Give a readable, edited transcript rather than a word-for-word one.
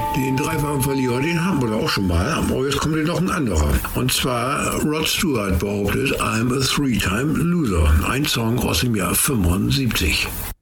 Den dreifachen Verlierer, den haben wir doch auch schon mal, aber jetzt kommt noch ein anderer. Und zwar Rod Stewart behauptet, I'm a three-time loser. Ein Song aus dem Jahr 75.